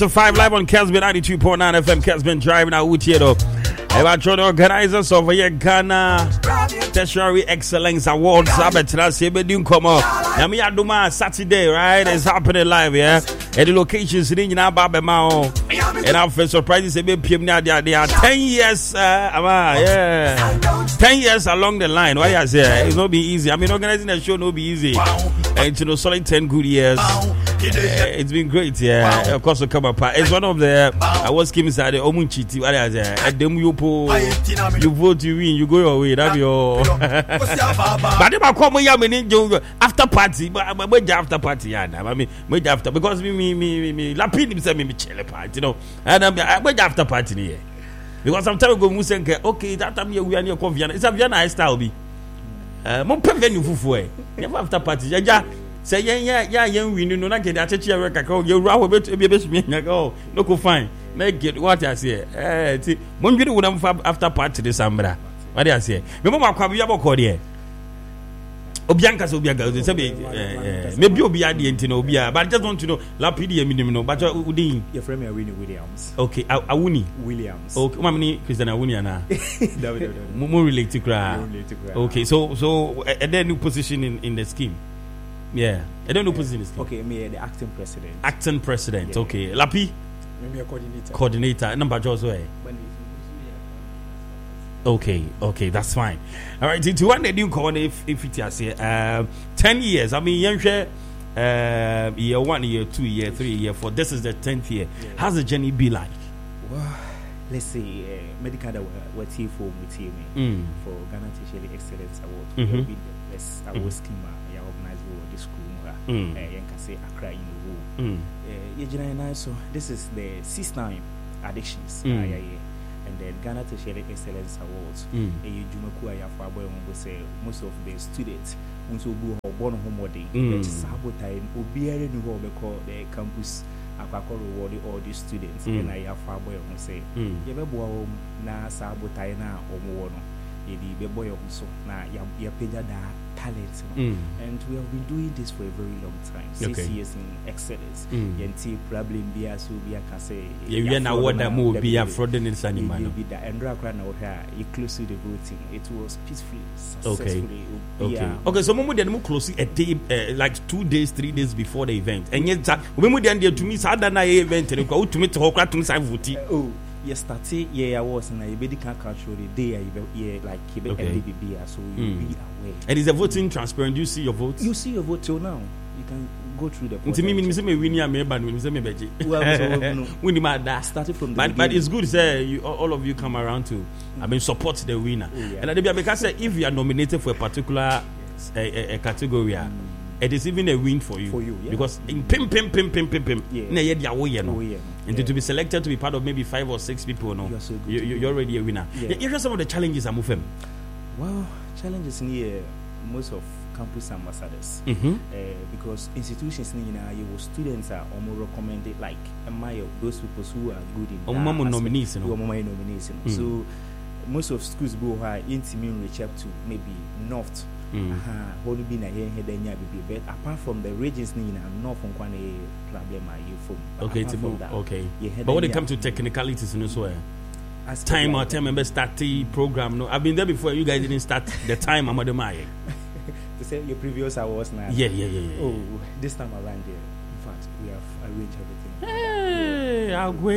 to 5 live on Kesben 92.9 FM. Kesben driving out with you though. About the organizers of the Ghana Tertiary Excellence Awards. Saturday, right? It's happening live, yeah. At the locations in Babemao. And our first surprise is they are 10 years. Yeah. 10 years along the line. Why I say it's not be easy. I mean, organizing a show not be easy. And you know, solid 10 good years. It's been great, yeah. Of course, we come apart. It's one of the award schemes at the Omunchiti. What I say? At them you vote, you win, you go your way. That's your. But if I come here, after party, but after party, yeah. I mean, after because me, lapid himself, me chill party, you know. And I'm after party here. Because sometimes go Musenke, okay, that time we are near Vienna. It's a Vienna style be. Mon venue fufu. Never after party. Yeah. Say yeah, we know not get that chair work. You row bit be best me. Oh, no go fine. Make it what I say. Mon you would have after party this summer. What I say. Remember what we have called here. Obianka Obiaga, maybe Obia the Entino Obia, but I just want to know Lapidi minimum, but Udin. Your friend Winnie Williams. Okay, Awuni Williams. Okay, Mammy Christiana Wuniana. More related to cry. Okay, so and then new position in the scheme. Yeah, I don't know position in the scheme. Okay, me the acting president. Acting president, yeah. Okay. Lapi? Maybe a coordinator. Coordinator, number Josue. Okay, that's fine. All right, to one day you call if it is 10 years. I mean, year 1, year 2, year 3, year 4. This is the 10th year. Yeah. How's the journey be like? Well, let's say medical that we're here for Ghana Tertiary Excellence Award. We'll be the best award scheme you organize for this school. You can say Accra in the world. So this is the 6th time addictions. And then Ghana Tertiary Excellence Awards. Most of the students want to go born homewarding. Sabotage Obiere New the campus reward all these students. And I have far boy who say, Yababo na sabotage na or the boy also na yapeja da talent. And we have been doing this for a very long time. 6 years in excellence. Yenti problem be as we can say you na what that move be a fraudulent animal. And inclusive the voting. It was peacefully, successfully. Okay, so we did close a day like 2 days, 3 days before the event. And yet when we did to me Sadana event and go to me to Hokra to say voting. Yes, started I was in a medical culture the day like LDBB, so you'll be aware. And is the voting transparent? Do you see your vote? You see your vote till now. You can go through the process. Started from the but it's good say all of you come around to support the winner. And I say if you are nominated for a particular category, it is even a win for you, because in pim, and to be selected to be part of maybe 5 or 6 people, you're already a winner. Here are some of the challenges I'm moving. Well, challenges near most of campus ambassadors, because institutions students are almost recommended like those people who are good in nominees. So most of schools go high intimate reach up to maybe North. But apart from the regions North from problem okay. But when it comes to technicalities in well, time or time member start the program. No, I've been there before. You guys didn't start the time. I'm to say your previous hours now. Yeah. Oh, this time around here, in fact, we have arranged everything. Hey, I'll go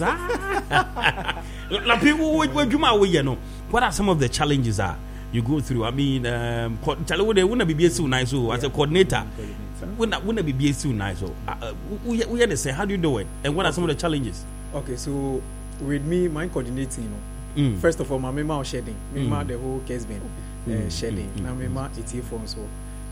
again. What are some of the challenges you go through? I mean, they wouldn't be so nice. So as a coordinator, wouldn't be so nice. So we understand. How do you do it? And what are some of the challenges? Okay, so with me, my coordinating, first of all, my member shedding, member the whole case been shedding. Now member it's here for so.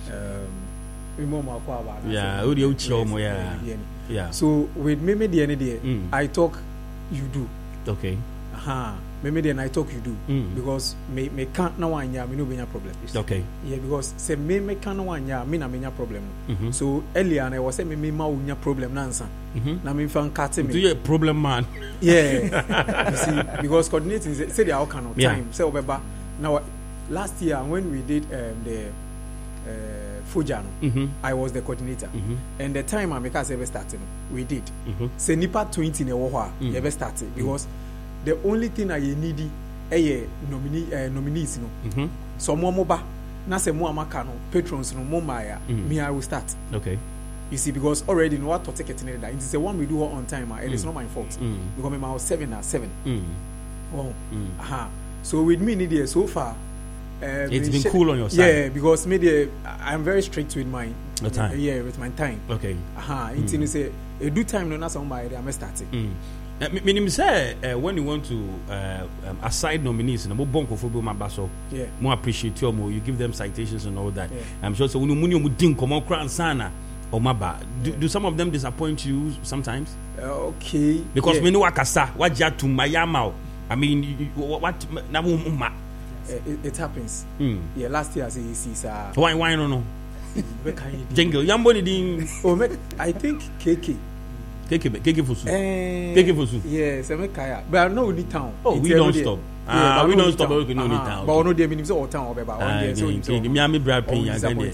Yeah. So with me, the end day, I talk, you do. Okay. Maybe then I talk you do because me can't now one year me no be a problem. Okay. Yeah, because say me can't one year me na me a problem. So earlier I was say me ma unya problem na answer. Na me fan cut me. Do you a problem man? Yeah. You see, because coordinating say the outcome of time. Say obeba. Now last year when we did the Fujano. I was the coordinator. And the time I make us ever started, we did. Say nipa 20 in a war, ever started because the only thing I needed nominees no. So more moba na se mo amaka no patrons no mo maya me I will start. Okay. You see, because already no what to take it in that. It is the one we do on time, and it's not my fault. Because I was 7 at 7. Oh, so with me, Nidia, so far, it's been cool on your side. Yeah, because maybe I'm very strict with my time. Yeah, with my time. Okay. It's in say a do time no na somebody I'm starting. Meaning say when you want to assign nominees, no bonko for my basso. Yeah. More appreciate you give them citations and all that. Yeah. I'm sure so when you mudin come on crown sana. Or maba, do some of them disappoint you sometimes? Okay. Because me know akasa, what ya to mayama. I mean, what na muma. It happens. Yeah, last year I see why no. Jingle, yamboni din. Oh, I think KK Fusu. KK Fusu. Yes, I make kaya. But I know we need town. Oh, we don't stop. But we don't stop. We don't need town. But no, they mean all town or about. So Miami Brad Pin.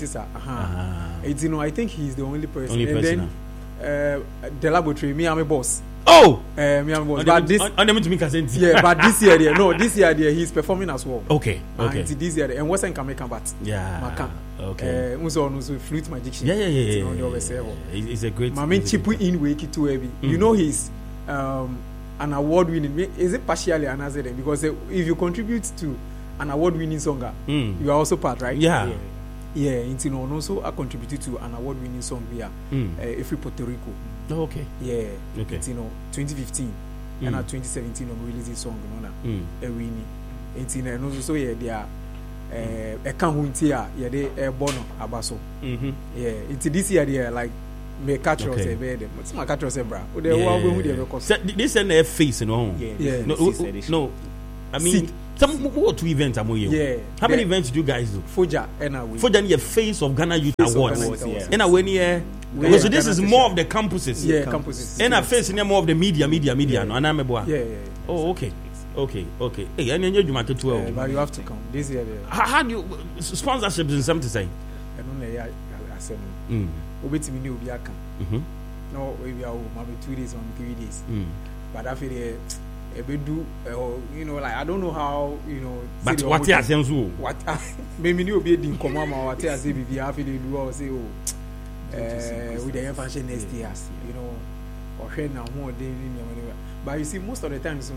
I think he's the only person. And then the laboratory, me I'm a boss. Oh, me I'm a boss. But this, yeah, but this year, he's performing as well. Okay. This year, and Western can make a bat. Yeah. Okay. Also, flute magic. Yeah. It's a great. I mean, chipu in wake too heavy. You know, he's an award-winning. Is it partially an answer? Because if you contribute to an award-winning song, you are also part, right? Yeah. Yeah, and also I contributed to an award-winning song via Free Puerto Rico. Oh, okay. Yeah. Okay. 2015 and 2017 I'm releasing song winning. And also they are a can't yeah they bono abaso. Yeah. It's this year they are like me catch us a bed. What's my catch us a bra? This is a face, no. Yeah. No. I mean, some more two events are yeah. How many events do you guys do? Fuja and your face of Ghana Youth Awards. And when so this is more of the campuses. Yeah, campuses. And I face more of the media. Yeah. Oh, okay. Hey, and you might as well. But you have to come this year. How do you sponsorships in something say? I don't know. I said, "Obeti mi ni obi aka." No, we are maybe 2 days or 3 days. But I feel like I don't know how But what you say? What? Maybe you be in command. What you say? Be happy to do. Or say, with the fashion next year, or share now more day. But you see, most of the times,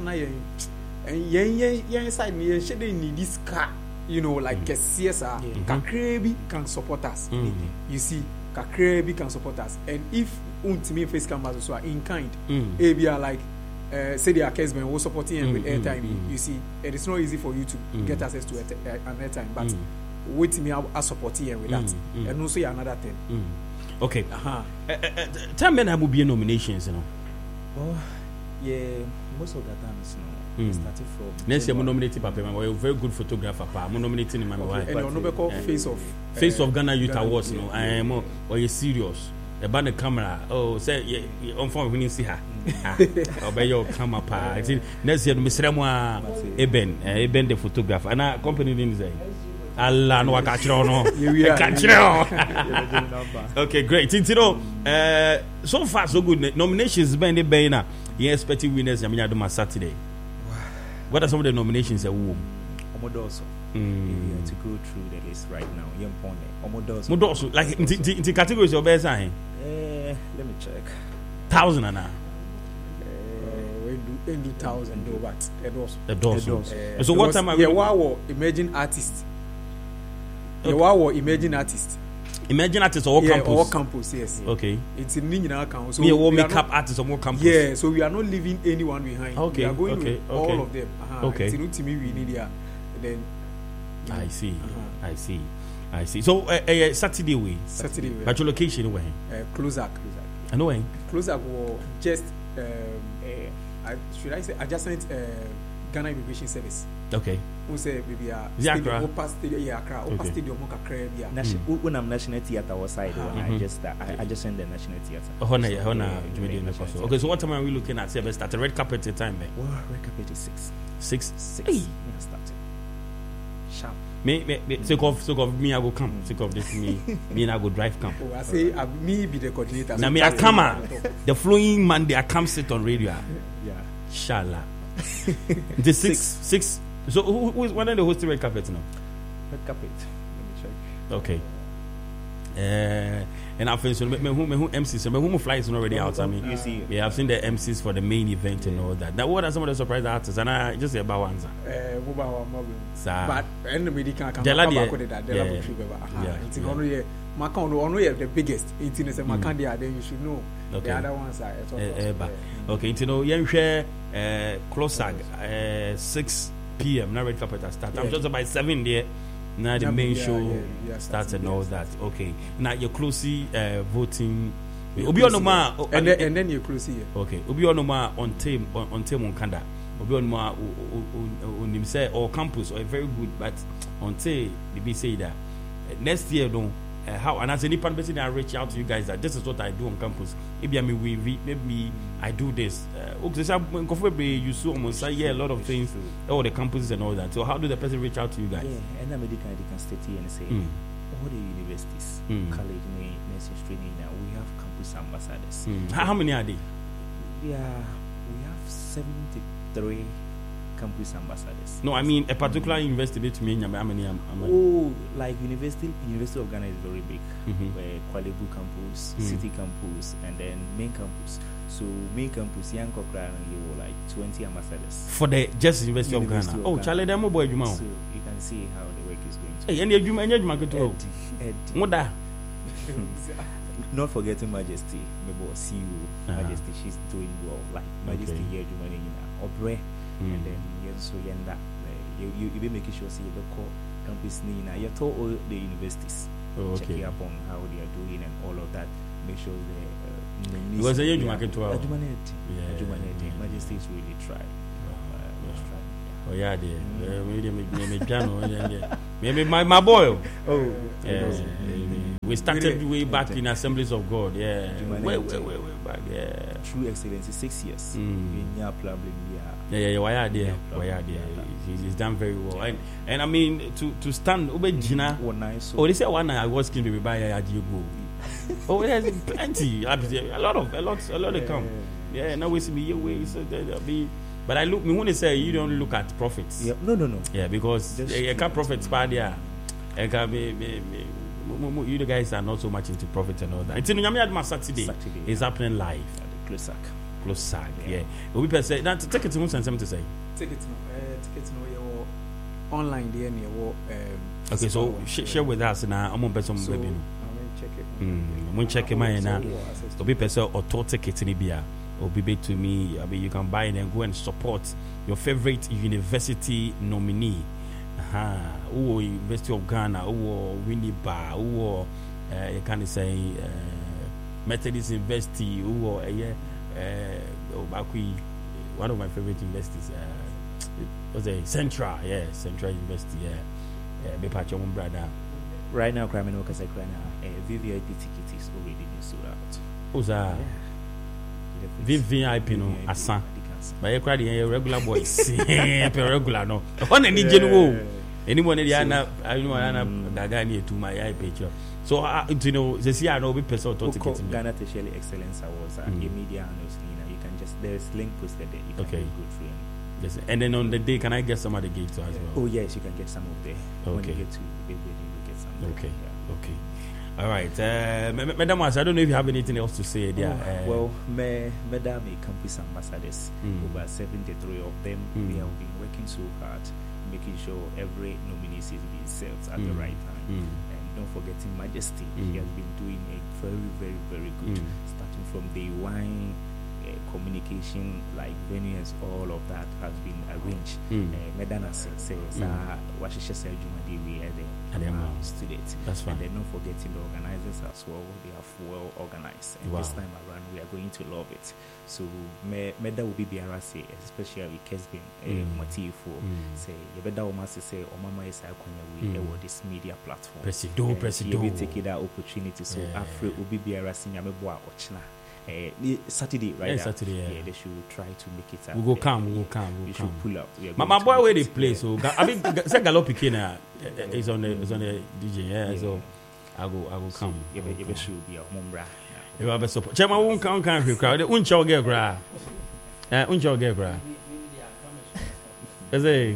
inside me, she didn't need this car. Like a CSR, Kakrebi can support us. You see, Kakrebi can support us, and if me face cameras so in kind, they are like. Say they are Kesben who supporting him with airtime. You see, it is not easy for you to get access to an airtime, but wait me I supporting him with that. And also another thing. Okay. Tell me how will be nominations, Oh, yeah, most of the times, started from. Next year, I'm nominating Papa. I'm a very good photographer. I'm nominating my wife. And you're called Face of Ghana Youth Awards. I am or you serious. About the camera, say on phone when you see her. Obey your camera pa. Next year, Mr. Moa Eben the photographer. And our company didn't say. Allah no catch no. Okay, great. So far so good. Nominations been the banner. You expecting winners Yamiya Saturday. What are some of the nominations that we Omodoso. We have to go through the list right now. Omodoso. Like in categories of best sign. Let me check. 1,000 and now. We do 1,000 but Edoso. So what time are we? Wow, emerging artist. Wow, emerging artist. Emerging artists or campus? All campus, yes. Okay. It's in Nina account. So we makeup artists or more campus. Yeah, so we are not leaving anyone behind. Okay. We are going with all of them. Okay. It's in we need here. Then. I see. So Saturday way. But your location where? Closer. I know when. Closer was just should I say adjacent Ghana Immigration Service. Okay. Who say maybe Accra. Upper stadium National Theatre was side. I just sent the National Theatre. Okay, so what time are we looking at? Say start the red carpet time, Red carpet is 6. 6. Hey. Started. Sharp. Sake of me, I go come. Sake of this, me and I go drive come. I say, me be the coordinator. Now me I come. The following Monday, I come sit on radio. Yeah. Inshallah. The six. So who is one of the hosting red carpet now? Red carpet. Let me check. Okay. And I've finished. Who MCs? Who flies already out? I mean, you see, yeah, I've seen the MCs for the main event and all that. Now, what are some of the surprise artists? And I just say about one. But and the medical can Jala come back with that. It's the biggest. It's in the Macandia. Then you should know. Okay. The other ones are. Okay, you know, you share Closag 6 p.m. Now red carpet start. I'm just about 7 there. Now the main show starts and all that. Okay. Now you're closely voting. Obi onoma and then you're closely. Okay. Obi onoma on team on Kanda. Obi onoma on him say or campus or very good, but on say the be say that next year don't. How and as any person I reach out to you guys that this is what I do on campus. Maybe I do this. You saw almost a lot of things, all the campuses and all that. So how do the person reach out to you guys? Yeah, and they can stay here and say all the universities, college, nursing training. Now we have campus ambassadors. How many are they? Yeah, we have 73 campus ambassadors. No, I mean a particular university to me. How many? Oh, like University of Ghana is very big. Where Kuala Lumpur campus, City campus, and then main campus. So main campus, Young Cochrane, you were like 20 ambassadors for the just University of Ghana. Oh, Charlie, them boy, you so you can see how the work is going. Hey, and you Moda. Not forgetting Majesty, maybe CEO Majesty, she's doing well. Like Majesty here, you money in Obre. And then so you be making sure see the core campus now you told all the universities check up on how they are doing and all of that, make sure they because you market to Majesty is really try. Oh yeah, dear. Maybe my boy. Oh, we started way back in Assemblies of God. Yeah, way back. Yeah, True Excellency 6 years. Yeah. Why are there? He's done very well. And I mean to stand over Gina. Oh, they say one night I was going to be by a go. Oh, there's plenty. A lot of come. Yeah, now we see me way so there'll be. But I look. Me want to say you don't look at profits. Yeah, no. Yeah, because you can't profits part there. You the guys are not so much into profits and all that. It's in Yami Saturday. It's happening live. Close sack. Yeah. We per se. Now take it to us and something to say. Take it no. You online there near. Okay, so share with us now. I'm on person baby. Check it. I'm going to check it now. So be person or to ticket in Ibia. Or be to me. I mean, you can buy it and go and support your favorite university nominee. Who University of Ghana, who Winneba, who you can say Methodist University, who one of my favorite universities was a Central University. Be part of your brother. Right now, criminal because VVIP ticket is already been sold out. Who's that? VVIP no Asan. But you cried a regular boys. Regular no. On any general. Anyone I know Gagani to my eye picture. So you know, the see I know we person to ticket. Ghana Tertiary Excellence Awards a media analyst. You can just there's link posted there. You can go through. Yes, and then on the day, can I get some of the gates as well? Oh yes, you can get some of there. When you get to the wedding, you get some. Okay. All right, Madam I don't know if you have anything else to say there. Well, Madam campus ambassadors, over 73 of them, they have been working so hard, making sure every nominee is being served at the right time. And don't forgetting Majesty, she has been doing a very, very, very good, starting from day one. Communication, like venues, all of that has been arranged. Medana says, what she said, we are the students. That's fine. And then not forgetting the organizers as well. They are well organized. And this time around, we are going to love it. So, Meda will be BRC, especially Kesbin, Motifo. Say, Yabeda Omasi say, Omama is this media platform. Presido. We take that opportunity. So, Afro will be BRC, Yameboa Ochna. Saturday, right? Yeah, Saturday. Yeah, they should try to make it. We go come. We should pull up. My boy where they play. So I mean, say Galopi Kena is on the DJ. Yeah, so I go come. You should be a mumbra. You have a support. Chairman won't come crowd. Uncho get gra. Uncho get gra. Is it?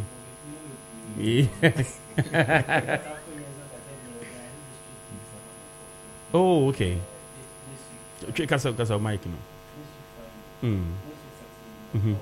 Oh, okay. Because of Mike, you know.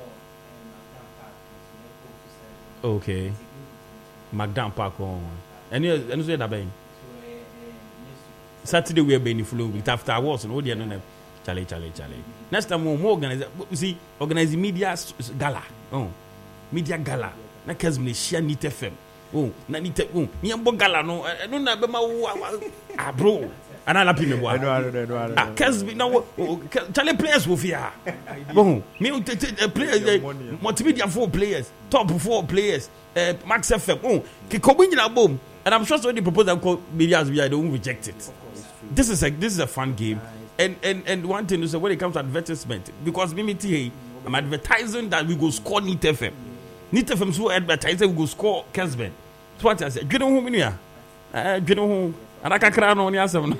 Okay. Magdam Park on. And you say that being Saturday we are being full with after awards and all the other. Charlie. Next time we'll organize. See, organize media gala. Oh, media gala. Na Kesmini share Nit FM. Oh, na Nit. Oh, me ambo gala no. No na be ma bro. Ana la pime boy. No. Kesmini now. Charlie players will fear. Bon, me players. Multimedia 4 players. Top 4 players. Max FM. Oh, Kikobin na boom. And I'm sure somebody proposed that called media they won't reject it. This is a fun game. And one thing is when it comes to advertisement, because I'm advertising that we go score Nit FM. Nit FM so advertising we go score Kesben. So what I said, you know who me you know who and I can cry on your seven.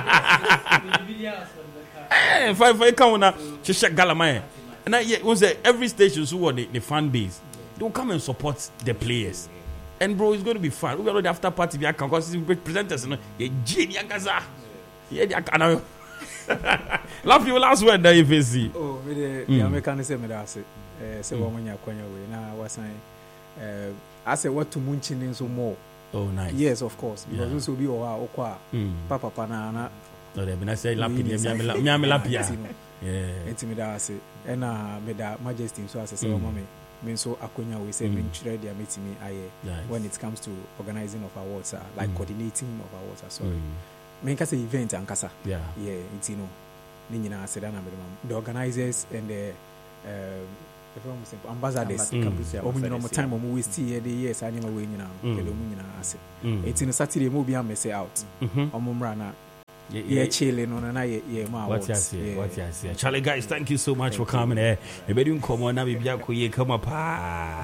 If I come on check Galamaya. And I once every station who are the fan base, they will come and support the players. And bro, it's going to be fun. We already after party because presenters, you know, yeah, love you last word that you see. Oh, the American say me that say woman ya kwanya we na wasan I say what to munchin in so more. Oh nice. Yes, of course, because this will be okwa papa na no they be say lapi me lapia. Yeah. Enti me that say na me da majesty so as say woman me so akonya we say me try dia metimi aye when it comes to organizing of awards like coordinating of awards sorry. Me can say event and kasa. Yeah, it's you know. The organizers and the ambassadors. Time we see the years I never win now. It's in a Saturday movie I say out. Omumrana. Yeah, chilling on an eye. Yeah, what you say? Charlie, guys, thank you so much for coming here. Come on, now, come up.